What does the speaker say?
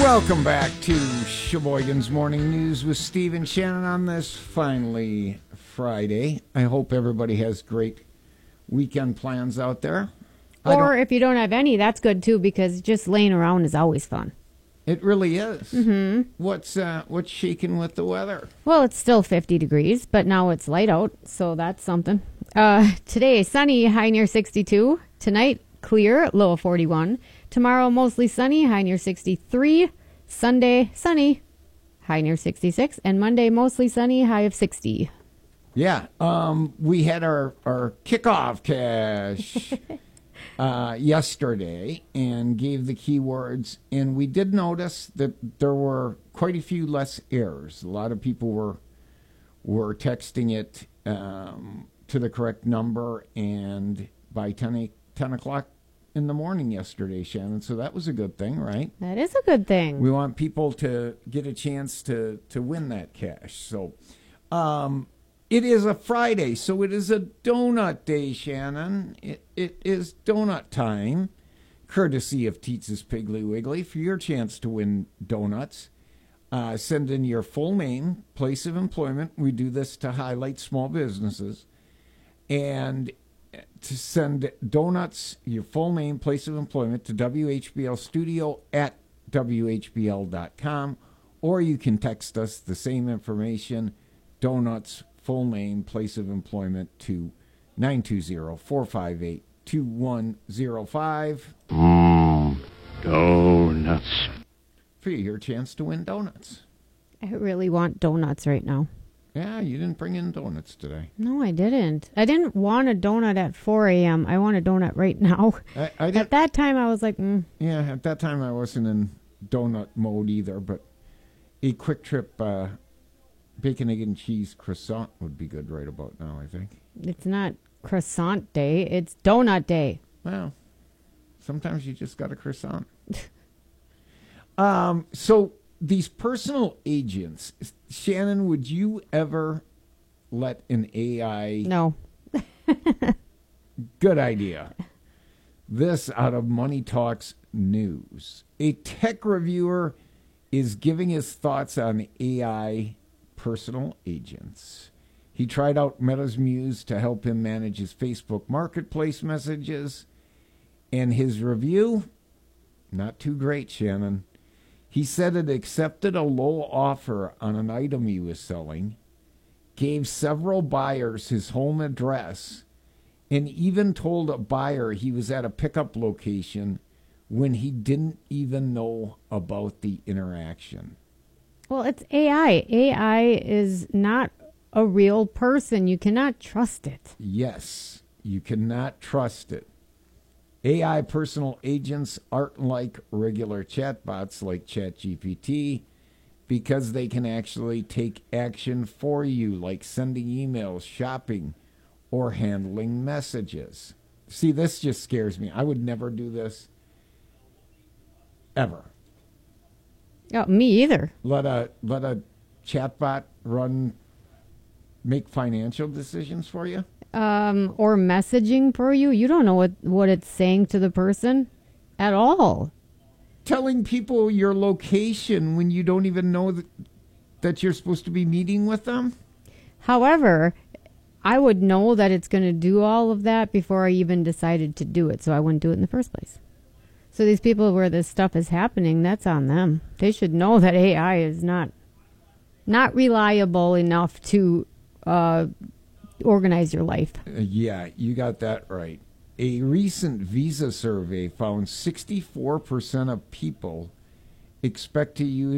Welcome back to Sheboygan's Morning News with Steve and Shannon on this finally Friday. I hope everybody has great weekend plans out there. Or if you don't have any, that's good too, because just laying around is always fun. It really is. Mm-hmm. What's shaking with the weather? Well, it's still 50 degrees, but now it's light out, so that's something. Today, sunny, high near 62. Tonight, clear, low of 41. Tomorrow, mostly sunny, high near 63. Sunday, sunny, high near 66. And Monday, mostly sunny, high of 60. Yeah, we had our kickoff cash yesterday and gave the keywords, and we did notice that there were quite a few less errors. A lot of people were texting it to the correct number, and by 10 o'clock in the morning yesterday, Shannon. So that was a good thing, right? That is a good thing. We want people to get a chance to win that cash. So it is a Friday, so it is a donut day, Shannon. It is donut time, courtesy of Teetz's Piggly Wiggly. For your chance to win donuts, send in your full name, place of employment. We do this to highlight small businesses. And to send donuts, your full name, place of employment, to WHBL Studio at WHBL.com. Or you can text us the same information, donuts, full name, place of employment, to 920-458-2105. Donuts. For your chance to win donuts. I really want donuts right now. Yeah, you didn't bring in donuts today. No, I didn't. I didn't want a donut at 4 a.m. I want a donut right now. At that time, I was like, Yeah, at that time, I wasn't in donut mode either, but a Quick Trip bacon, egg, and cheese croissant would be good right about now, I think. It's not croissant day. It's donut day. Well, sometimes you just got a croissant. So these personal agents, Shannon, would you ever let an AI... No. Good idea. This out of Money Talks News. A tech reviewer is giving his thoughts on AI personal agents. He tried out Meta's Muse to help him manage his Facebook Marketplace messages. And his review, not too great, Shannon. He said it accepted a low offer on an item he was selling, gave several buyers his home address, and even told a buyer he was at a pickup location when he didn't even know about the interaction. Well, it's AI. AI is not a real person. You cannot trust it. Yes, you cannot trust it. AI personal agents aren't like regular chatbots like ChatGPT because they can actually take action for you, like sending emails, shopping, or handling messages. See, this just scares me. I would never do this ever. Oh, me either. Let a chatbot make financial decisions for you. Or messaging for you. You don't know what it's saying to the person at all. Telling people your location when you don't even know that you're supposed to be meeting with them. However, I would know that it's going to do all of that before I even decided to do it, so I wouldn't do it in the first place. So these people where this stuff is happening, that's on them. They should know that AI is not reliable enough to organize your life. Yeah, you got that right. A recent Visa survey found 64% of people expect to use